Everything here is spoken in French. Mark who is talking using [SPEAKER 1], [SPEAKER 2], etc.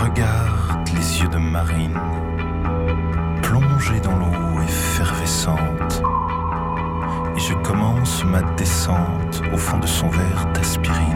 [SPEAKER 1] regarde les yeux de Marine, plongés dans l'eau effervescente, et je commence ma descente au fond de son verre d'aspirine.